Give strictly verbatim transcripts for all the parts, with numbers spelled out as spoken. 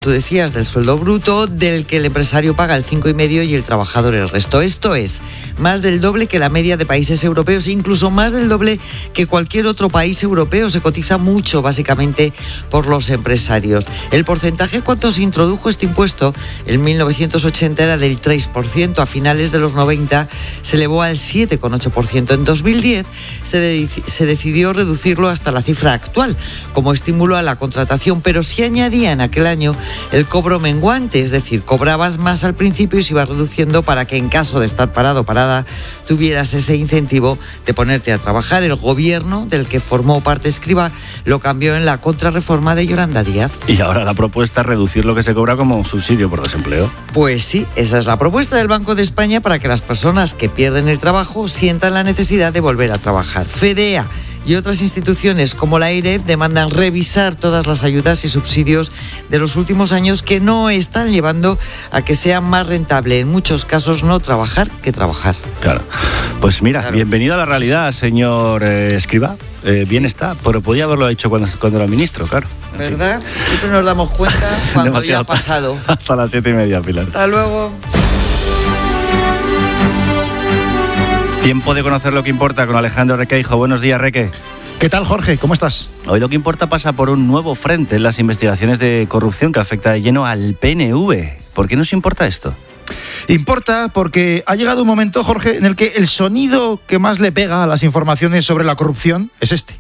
tú decías, del sueldo bruto, del que el empresario paga el cinco coma cinco y el trabajador el resto. Esto es más del doble que la media de países europeos, incluso más del doble que cualquier otro país europeo. Se cotiza mucho, básicamente, por los empresarios. El porcentaje, cuando se introdujo este impuesto, en mil novecientos ochenta era del tres por ciento. A finales de los noventa se elevó al siete coma ocho por ciento. En dos mil diez se, de, se decidió reducirlo hasta la cifra actual, como estímulo a la contratación, pero se añadía en aquel año el cobro menguante, es decir, cobrabas más al principio y se iba reduciendo para que en caso de estar parado o parada tuvieras ese incentivo de ponerte a trabajar. El gobierno del que formó parte Escrivá lo cambió en la contrarreforma de Yolanda Díaz. Y ahora la propuesta es reducir lo que se cobra como subsidio por desempleo. Pues sí, esa es la propuesta del Banco de España para que las personas que pierden el trabajo sientan la necesidad de volver a trabajar. FEDEA y otras instituciones como la AIREF demandan revisar todas las ayudas y subsidios de los últimos años que no están llevando a que sea más rentable, en muchos casos, no trabajar que trabajar. Claro. Pues mira, claro. Bienvenido a la realidad, señor eh, Escrivá. Eh, bien sí. Está, pero podía haberlo hecho cuando, cuando era ministro, claro. ¿Verdad? Siempre nos damos cuenta cuando Demasiado ya ha pasado. Hasta las siete y media, Pilar. Hasta luego. Tiempo de conocer lo que importa con Alejandro Requeijo. Buenos días, Reque. ¿Qué tal, Jorge? ¿Cómo estás? Hoy lo que importa pasa por un nuevo frente en las investigaciones de corrupción que afecta de lleno al P N V. ¿Por qué nos importa esto? Importa porque ha llegado un momento, Jorge, en el que el sonido que más le pega a las informaciones sobre la corrupción es este.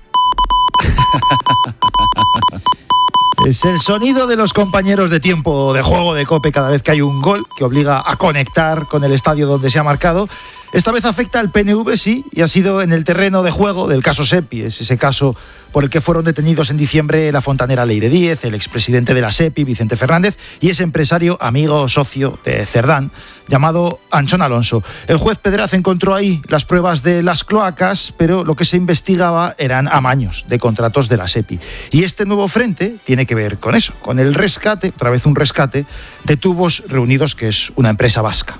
Es el sonido de los compañeros de tiempo de juego de COPE cada vez que hay un gol que obliga a conectar con el estadio donde se ha marcado. Esta vez afecta al P N V, sí, y ha sido en el terreno de juego del caso SEPI. Es ese caso por el que fueron detenidos en diciembre la fontanera Leire Díez, el expresidente de la SEPI, Vicente Fernández, y ese empresario, amigo, socio de Cerdán, llamado Anchón Alonso. El juez Pedraz encontró ahí las pruebas de las cloacas, pero lo que se investigaba eran amaños de contratos de la SEPI. Y este nuevo frente tiene que ver con eso, con el rescate, otra vez un rescate, de Tubos Reunidos, que es una empresa vasca.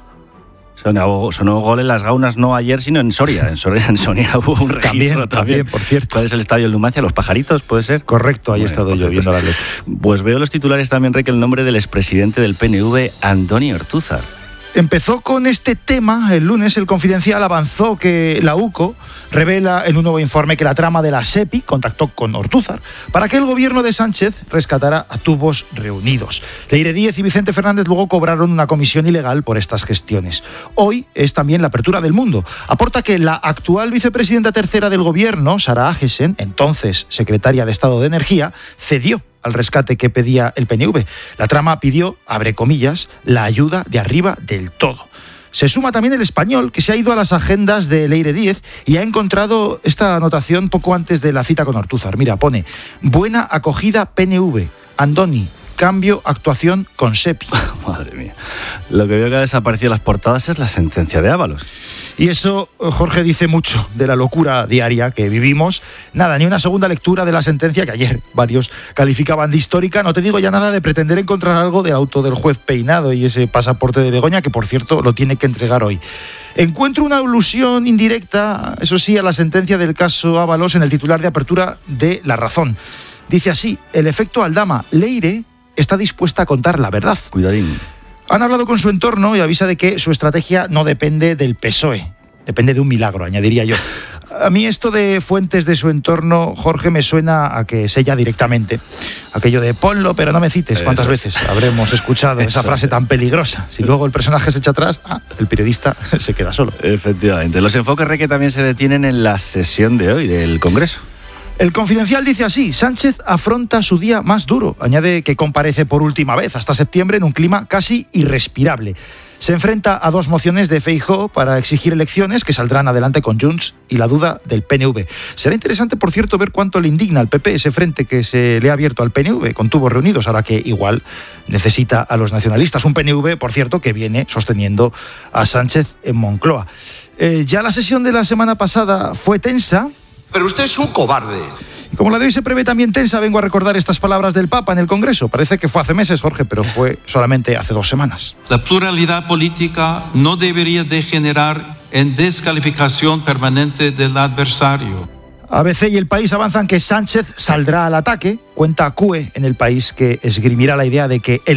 Sonó, sonó gol en las Gaunas no ayer, sino en Soria. En Soria, en Soria hubo un registro también, también. también, por cierto. ¿Cuál es el estadio del Numancia? ¿Los Pajaritos, puede ser? Correcto, ahí he estado yo viendo la ley. Pues veo los titulares también, Rey, que el nombre del expresidente del P N V, Andoni Ortúzar. Empezó con este tema el lunes. El Confidencial avanzó que la U C O revela en un nuevo informe que la trama de la SEPI contactó con Ortúzar para que el gobierno de Sánchez rescatara a Tubos Reunidos. Leire Díez y Vicente Fernández luego cobraron una comisión ilegal por estas gestiones. Hoy es también la apertura del Mundo. Aporta que la actual vicepresidenta tercera del gobierno, Sara Agesen, entonces secretaria de Estado de Energía, cedió al rescate que pedía el P N V. La trama pidió, abre comillas, la ayuda de arriba del todo. Se suma también el Español, que se ha ido a las agendas de Leire Díez y ha encontrado esta anotación poco antes de la cita con Ortúzar. Mira, pone, buena acogida P N V, Andoni, cambio, actuación con SEPI. Madre mía. Lo que veo que ha desaparecido en las portadas es la sentencia de Ábalos. Y eso, Jorge, dice mucho de la locura diaria que vivimos. Nada, ni una segunda lectura de la sentencia, que ayer varios calificaban de histórica. No te digo ya nada de pretender encontrar algo del auto del juez Peinado y ese pasaporte de Begoña, que por cierto lo tiene que entregar hoy. Encuentro una alusión indirecta, eso sí, a la sentencia del caso Ábalos en el titular de apertura de La Razón. Dice así, el efecto Aldama, Leire está dispuesta a contar la verdad. Cuidadín. Han hablado con su entorno y avisa de que su estrategia no depende del P S O E. Depende de un milagro, añadiría yo. A mí esto de fuentes de su entorno, Jorge, me suena a que sella directamente. Aquello de ponlo, pero no me cites. ¿Cuántas veces habremos escuchado esa frase tan peligrosa? Si luego el personaje se echa atrás, ah, el periodista se queda solo. Efectivamente. Los enfoques, Reque, también se detienen en la sesión de hoy del Congreso. El Confidencial dice así, Sánchez afronta su día más duro. Añade que comparece por última vez hasta septiembre en un clima casi irrespirable. Se enfrenta a dos mociones de Feijóo para exigir elecciones que saldrán adelante con Junts y la duda del P N V. Será interesante, por cierto, ver cuánto le indigna al P P ese frente que se le ha abierto al P N V con Tubos Reunidos, ahora que igual necesita a los nacionalistas. Un P N V, por cierto, que viene sosteniendo a Sánchez en Moncloa. Eh, ya la sesión de la semana pasada fue tensa. Pero usted es un cobarde. Y como la de hoy se prevé también tensa, vengo a recordar estas palabras del Papa en el Congreso. Parece que fue hace meses, Jorge, pero fue solamente hace dos semanas. La pluralidad política no debería degenerar en descalificación permanente del adversario. A B C y El País avanzan que Sánchez saldrá al ataque. Cuenta C U E en El País que esgrimirá la idea de que el